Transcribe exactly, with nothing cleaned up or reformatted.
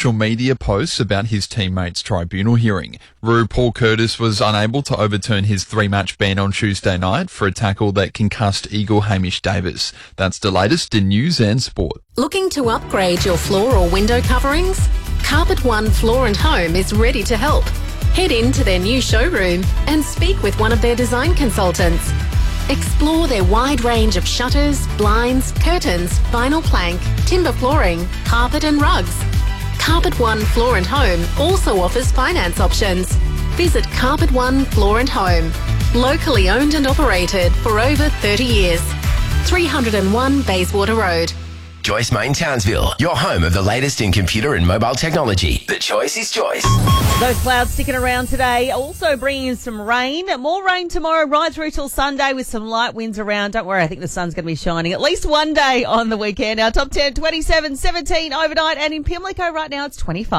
social media posts about his teammates' tribunal hearing. Roo Paul Curtis was unable to overturn his three-match ban on Tuesday night for a tackle that concussed Eagle Hamish Davis. That's the latest in news and sport. Looking to upgrade your floor or window coverings? Carpet One Floor and Home is ready to help. Head into their new showroom and speak with one of their design consultants. Explore their wide range of shutters, blinds, curtains, vinyl plank, timber flooring, carpet and rugs. Carpet One Floor and Home also offers finance options. Visit Carpet One Floor and Home. Locally owned and operated for over thirty years. three oh one Bayswater Road. Joyce Main Townsville, your home of the latest in computer and mobile technology. The choice is Joyce. Those clouds sticking around today, also bringing in some rain. More rain tomorrow, right through till Sunday with some light winds around. Don't worry, I think the sun's going to be shining at least one day on the weekend. Our top ten, twenty-seven, seventeen overnight, and in Pimlico right now it's twenty-five.